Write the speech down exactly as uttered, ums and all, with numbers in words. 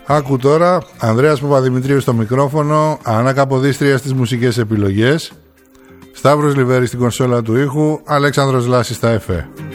Άκου τώρα, Ανδρέας Παπαδημητρίου στο μικρόφωνο, Άννα Καποδίστρια στις μουσικές επιλογές, Σταύρος Λιβέρης στην κονσόλα του ήχου, Αλέξανδρος Λάσης στα εφέ.